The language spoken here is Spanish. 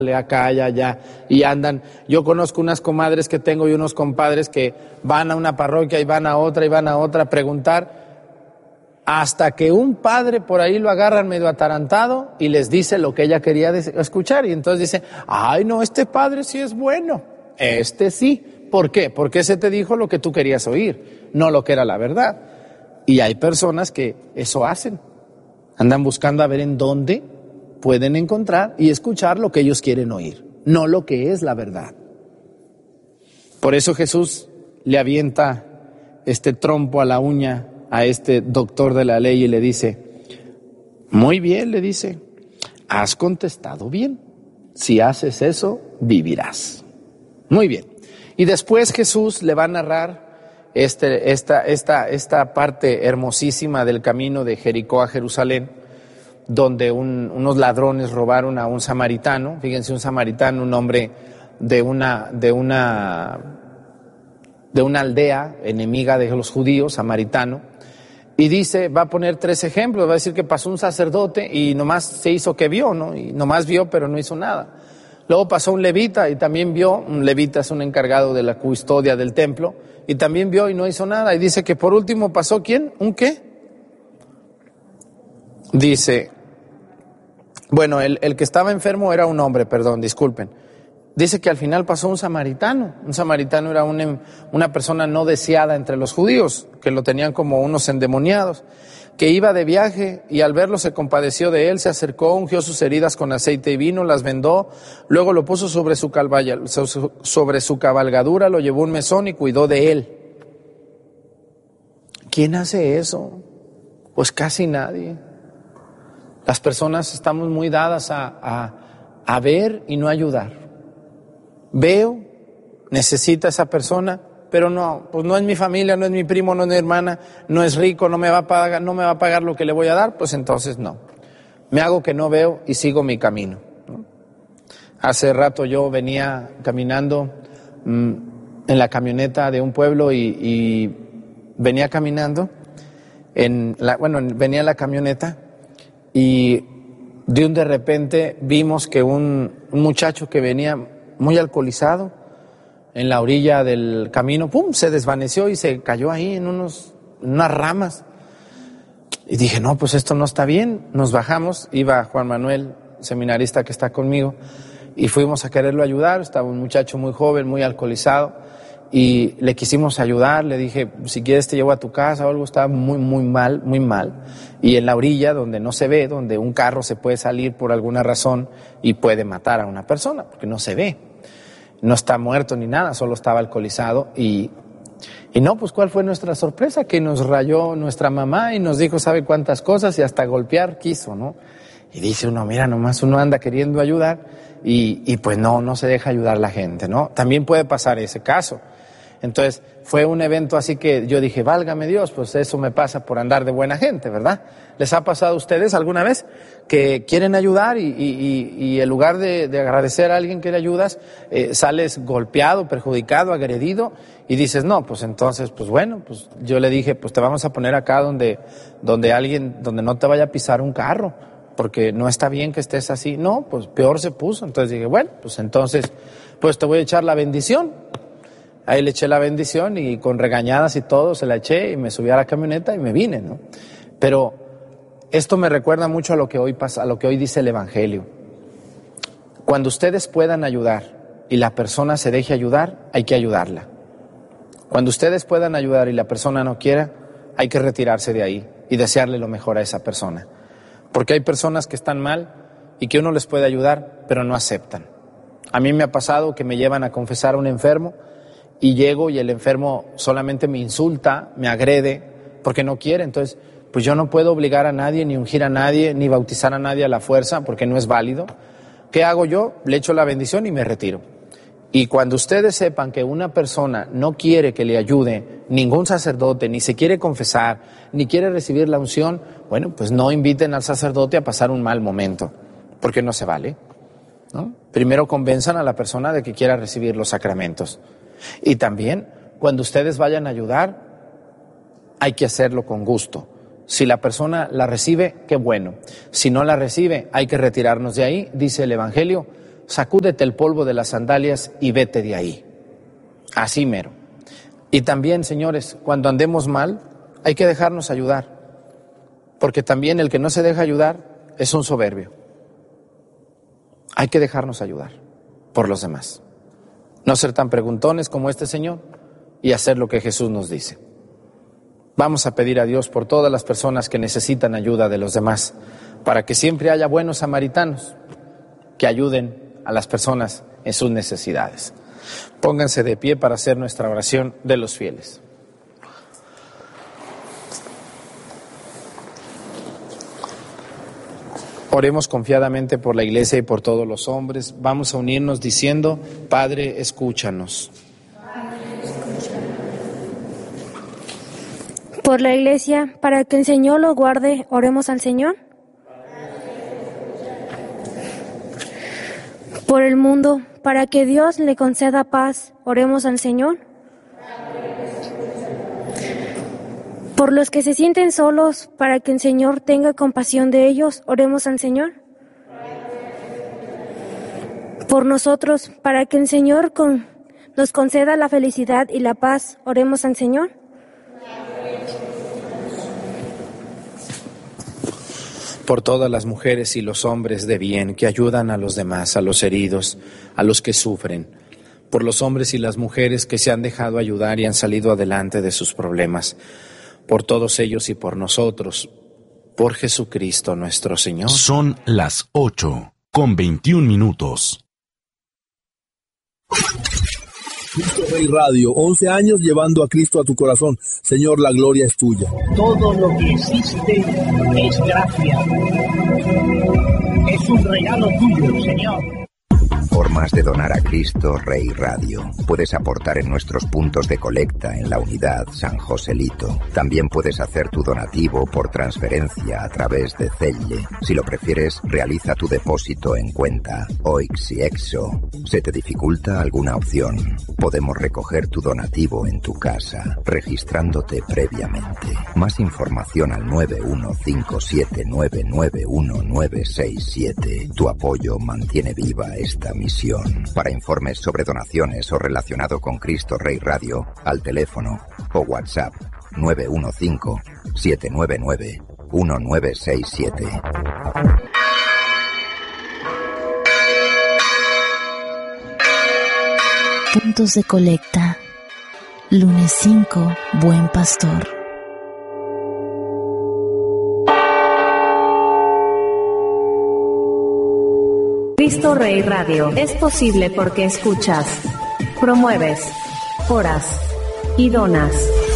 acá y allá, y andan. Yo conozco unas comadres que tengo y unos compadres que van a una parroquia y van a otra y van a otra a preguntar, hasta que un padre por ahí lo agarran medio atarantado y les dice lo que ella quería escuchar, y entonces dice, ay no, este padre sí es bueno, este sí. ¿Por qué? Porque ese te dijo lo que tú querías oír, no lo que era la verdad. Y hay personas que eso hacen, andan buscando a ver en dónde pueden encontrar y escuchar lo que ellos quieren oír, no lo que es la verdad. Por eso Jesús le avienta este trompo a la uña a este doctor de la ley y le dice, muy bien, le dice, has contestado bien, si haces eso, vivirás. Muy bien. Y después Jesús le va a narrar esta parte hermosísima del camino de Jericó a Jerusalén, donde unos ladrones robaron a un samaritano. Fíjense, un samaritano, un hombre de una aldea enemiga de los judíos, samaritano. Y dice, va a poner 3 ejemplos, va a decir que pasó un sacerdote y nomás se hizo que vio, ¿no? Y nomás vio, pero no hizo nada. Luego pasó un levita y también vio, un levita es un encargado de la custodia del templo, y también vio y no hizo nada. Y dice que por último pasó, ¿quién? ¿Un qué? Dice, bueno, el que estaba enfermo era un hombre, perdón, disculpen. Dice que al final pasó un samaritano. Un samaritano era una persona no deseada entre los judíos, que lo tenían como unos endemoniados, que iba de viaje y al verlo se compadeció de él, se acercó, ungió sus heridas con aceite y vino, las vendó, luego lo puso sobre su cabalgadura, lo llevó a un mesón y cuidó de él. ¿Quién hace eso? Pues casi nadie. Las personas estamos muy dadas a ver y no ayudar. Veo, necesita esa persona, pero no, pues no es mi familia, no es mi primo, no es mi hermana, no es rico, no me va a pagar lo que le voy a dar, pues entonces no. Me hago que no veo y sigo mi camino, ¿no? Hace rato yo venía caminando en la camioneta de un pueblo y venía caminando, venía en la camioneta y de repente vimos que un muchacho que venía muy alcoholizado en la orilla del camino, ¡pum!, se desvaneció y se cayó ahí en unas ramas. Y dije, no, pues esto no está bien. Nos bajamos, iba Juan Manuel, seminarista que está conmigo, y fuimos a quererlo ayudar. Estaba un muchacho muy joven, muy alcoholizado, y le quisimos ayudar. Le dije, si quieres te llevo a tu casa o algo. Estaba muy, muy mal, muy mal. Y en la orilla, donde no se ve, donde un carro se puede salir por alguna razón y puede matar a una persona, porque no se ve. No está muerto ni nada, solo estaba alcoholizado. Y no, pues ¿cuál fue nuestra sorpresa? Que nos rayó nuestra mamá y nos dijo sabe cuántas cosas y hasta golpear quiso, ¿no? Y dice uno, mira, nomás uno anda queriendo ayudar y pues no se deja ayudar la gente, ¿no? También puede pasar ese caso. Entonces fue un evento así que yo dije, válgame Dios, pues eso me pasa por andar de buena gente, ¿verdad? ¿Les ha pasado a ustedes alguna vez que quieren ayudar y en lugar de agradecer a alguien que le ayudas, sales golpeado, perjudicado, agredido y dices, no, pues entonces, pues bueno, pues yo le dije, pues te vamos a poner acá donde no te vaya a pisar un carro, porque no está bien que estés así. No, pues peor se puso. Entonces dije, bueno, pues entonces, pues te voy a echar la bendición. Ahí le eché la bendición y con regañadas y todo se la eché y me subí a la camioneta y me vine, ¿no? Pero esto me recuerda mucho a lo que hoy pasa, a lo que hoy dice el Evangelio. Cuando ustedes puedan ayudar y la persona se deje ayudar, hay que ayudarla. Cuando ustedes puedan ayudar y la persona no quiera, hay que retirarse de ahí y desearle lo mejor a esa persona. Porque hay personas que están mal y que uno les puede ayudar, pero no aceptan. A mí me ha pasado que me llevan a confesar a un enfermo y llego y el enfermo solamente me insulta, me agrede, porque no quiere. Entonces, pues yo no puedo obligar a nadie, ni ungir a nadie, ni bautizar a nadie a la fuerza, porque no es válido. ¿Qué hago yo? Le echo la bendición y me retiro. Y cuando ustedes sepan que una persona no quiere que le ayude ningún sacerdote, ni se quiere confesar, ni quiere recibir la unción, bueno, pues no inviten al sacerdote a pasar un mal momento, porque no se vale, ¿no? Primero convenzan a la persona de que quiera recibir los sacramentos. Y también, cuando ustedes vayan a ayudar, hay que hacerlo con gusto. Si la persona la recibe, qué bueno. Si no la recibe, hay que retirarnos de ahí, dice el Evangelio, sacúdete el polvo de las sandalias y vete de ahí. Así mero. Y también, señores, cuando andemos mal, hay que dejarnos ayudar, porque también el que no se deja ayudar es un soberbio. Hay que dejarnos ayudar por los demás. No ser tan preguntones como este señor y hacer lo que Jesús nos dice. Vamos a pedir a Dios por todas las personas que necesitan ayuda de los demás, para que siempre haya buenos samaritanos que ayuden a las personas en sus necesidades. Pónganse de pie para hacer nuestra oración de los fieles. Oremos confiadamente por la Iglesia y por todos los hombres. Vamos a unirnos diciendo: Padre, escúchanos. Por la Iglesia, para que el Señor lo guarde, oremos al Señor. Por el mundo, para que Dios le conceda paz, oremos al Señor. Por los que se sienten solos, para que el Señor tenga compasión de ellos, oremos al Señor. Por nosotros, para que el Señor nos conceda la felicidad y la paz, oremos al Señor. Por todas las mujeres y los hombres de bien que ayudan a los demás, a los heridos, a los que sufren. Por los hombres y las mujeres que se han dejado ayudar y han salido adelante de sus problemas. Por todos ellos y por nosotros, por Jesucristo nuestro Señor. Son las 8:21. Cristo Rey Radio, 11 años llevando a Cristo a tu corazón. Señor, la gloria es tuya. Todo lo que existe es gracia. Es un regalo tuyo, Señor. Formas de donar a Cristo Rey Radio. Puedes aportar en nuestros puntos de colecta en la unidad San Joselito. También puedes hacer tu donativo por transferencia a través de Zelle. Si lo prefieres, realiza tu depósito en cuenta OIX y EXO. ¿Se te dificulta alguna opción? Podemos recoger tu donativo en tu casa, registrándote previamente. Más información al 91579919967. Tu apoyo mantiene viva esta misión. Para informes sobre donaciones o relacionado con Cristo Rey Radio, al teléfono o WhatsApp 915-799-1967. Puntos de colecta. Lunes 5, Buen Pastor. Cristo Rey Radio es posible porque escuchas, promueves, oras y donas.